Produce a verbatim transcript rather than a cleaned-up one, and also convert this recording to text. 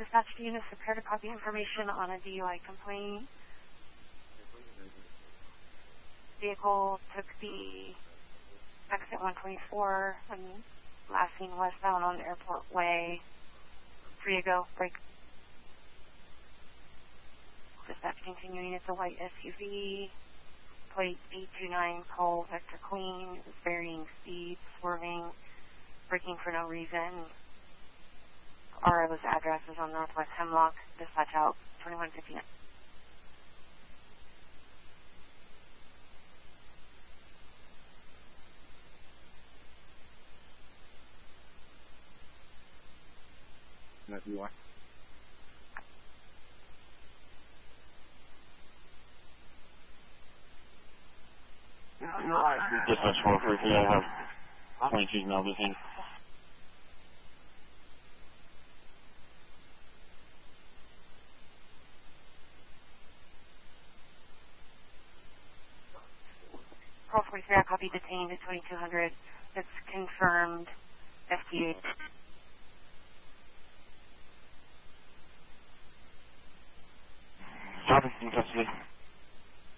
dispatch units prepare to copy information on a D U I complaint. Vehicle took the exit one twenty-four and last seen westbound on Airport Way. Free to go, break. Dispatch continuing, it's a white S U V. Plate B two nine Cole Vector Queen. It was varying speed, swerving, braking for no reason. R O's address is on Northwest Hemlock. Dispatch out twenty-one fifty-nine. No, you are. Dispatch four three three, I have twenty-two now missing. Call forty-three, I copy detained at twenty-two hundred. It's confirmed F T A. Copy, in custody.